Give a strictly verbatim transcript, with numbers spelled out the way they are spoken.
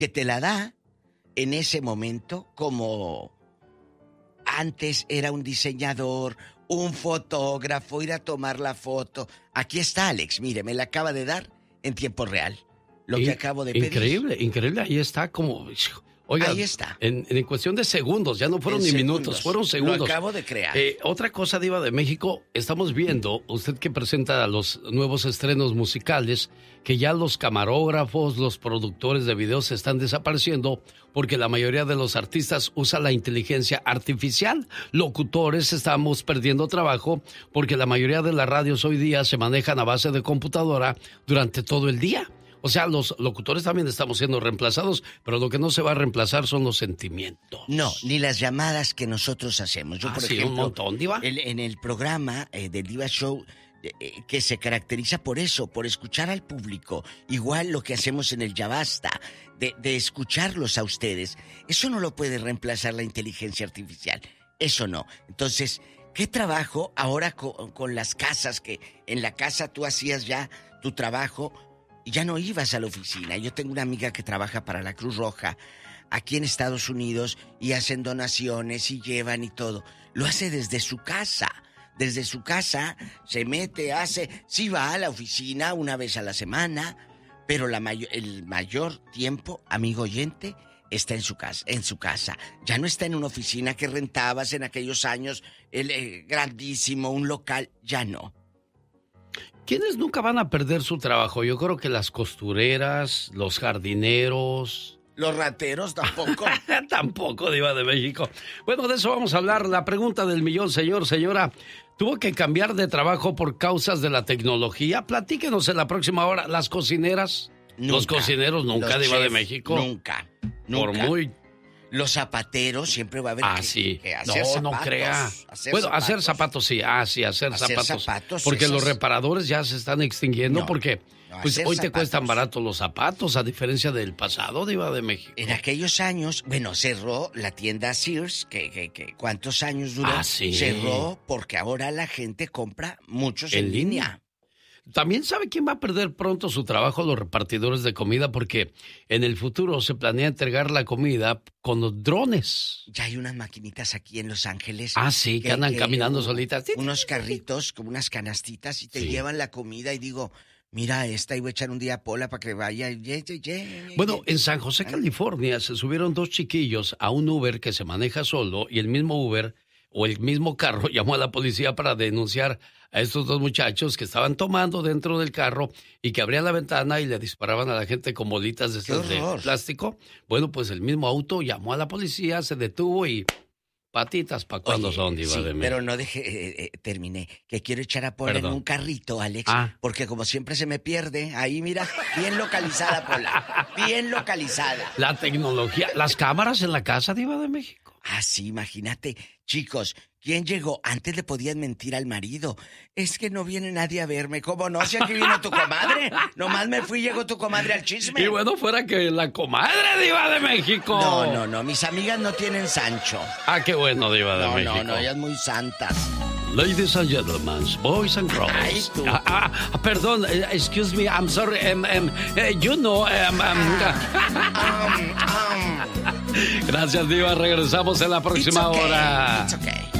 que te la da en ese momento como antes era un diseñador, un fotógrafo, ir a tomar la foto. Aquí está Alex, mire, me la acaba de dar en tiempo real. Lo que In- acabo de pedir. Increíble, increíble, ahí está como... Oiga, ahí está. En, en cuestión de segundos, ya no fueron en ni segundos. minutos, fueron segundos. Lo acabo de crear. Eh, otra cosa, Diva de México, estamos viendo, usted que presenta los nuevos estrenos musicales, que ya los camarógrafos, los productores de videos se están desapareciendo porque la mayoría de los artistas usa la inteligencia artificial. Locutores estamos perdiendo trabajo porque la mayoría de las radios hoy día se manejan a base de computadora durante todo el día. O sea, los locutores también estamos siendo reemplazados, pero lo que no se va a reemplazar son los sentimientos. No, ni las llamadas que nosotros hacemos. Yo, ah, por sí, ejemplo, un montón, Diva. El, en el programa eh, del Diva Show, eh, que se caracteriza por eso, por escuchar al público, igual lo que hacemos en el Ya Basta, de, de escucharlos a ustedes, eso no lo puede reemplazar la inteligencia artificial, eso no. Entonces, ¿qué trabajo ahora con, con las casas, que en la casa tú hacías ya tu trabajo y ya no ibas a la oficina? Yo tengo una amiga que trabaja para la Cruz Roja aquí en Estados Unidos y hacen donaciones y llevan y todo. Lo hace desde su casa. Desde su casa se mete, hace... Sí va a la oficina una vez a la semana, pero la may- el mayor tiempo, amigo oyente, está en su casa, en su casa. Ya no está en una oficina que rentabas en aquellos años, el eh, grandísimo, un local, ya no. ¿Quiénes nunca van a perder su trabajo? Yo creo que las costureras, los jardineros... Los rateros tampoco. Tampoco, Diva de México. Bueno, de eso vamos a hablar. La pregunta del millón, señor, señora. ¿Tuvo que cambiar de trabajo por causas de la tecnología? Platíquenos en la próxima hora. ¿Las cocineras? Nunca. Los cocineros nunca, Los Diva chef, de México. Nunca, nunca. Por muy... Los zapateros siempre va a haber ah, que, sí. que hacer no, zapatos. No crea. Hacer bueno, zapatos. hacer zapatos sí. Ah, sí, hacer, hacer zapatos. zapatos. Porque esas... los reparadores ya se están extinguiendo no, porque no, pues hoy zapatos. te cuestan barato los zapatos, a diferencia del pasado, Diva de México. En aquellos años, bueno, cerró la tienda Sears, que, que, que ¿cuántos años duró? Ah, sí. Cerró porque ahora la gente compra muchos en, en línea. línea. También sabe quién va a perder pronto su trabajo, los repartidores de comida, porque en el futuro se planea entregar la comida con los drones. Ya hay unas maquinitas aquí en Los Ángeles. Ah, sí, que, que andan que, caminando uh, solitas. Unos carritos, como unas canastitas, y te sí. llevan la comida y digo, mira esta, y voy a echar un día a Pola para que vaya. Ye, ye, ye, bueno, en San José, California, se subieron dos chiquillos a un Uber que se maneja solo y el mismo Uber o el mismo carro llamó a la policía para denunciar a estos dos muchachos que estaban tomando dentro del carro y que abrían la ventana y le disparaban a la gente con bolitas de, estas de plástico. Bueno, pues el mismo auto llamó a la policía, se detuvo y patitas para cuando son, Diva sí, de México. Pero no dejé, eh, eh, terminé, que quiero echar a Pola en un carrito, Alex, ah. porque como siempre se me pierde, ahí mira, bien localizada Pola, bien localizada. La tecnología, las cámaras en la casa, Diva de México. Ah, sí, imagínate. Chicos, ¿quién llegó? Antes le podían mentir al marido. Es que no viene nadie a verme. ¿Cómo no? Si aquí vino tu comadre. Nomás me fui y llegó tu comadre al chisme. Y bueno, fuera que la comadre, Diva de México. No, no, no. Mis amigas no tienen Sancho. Ah, qué bueno, Diva de no, México. No, no, no. Ellas muy santas. Ladies and gentlemen, boys and girls. Ay, tú. Ah, ah, perdón, excuse me, I'm sorry. Um, um, uh, you know. Um, um, um, um. Gracias, Diva. Regresamos en la próxima It's okay. hora. It's okay.